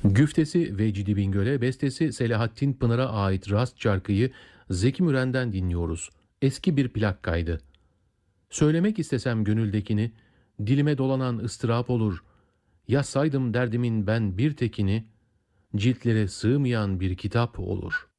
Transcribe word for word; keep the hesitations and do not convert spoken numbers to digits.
Güftesi Vecdi Bingöl'e, bestesi Selahattin Pınar'a ait Rast şarkıyı Zeki Müren'den dinliyoruz. Eski bir plak kaydı. Söylemek istesem gönüldekini, dilime dolanan ıstırap olur. Yazsaydım derdimin ben bir tekini, ciltlere sığmayan bir kitap olur.''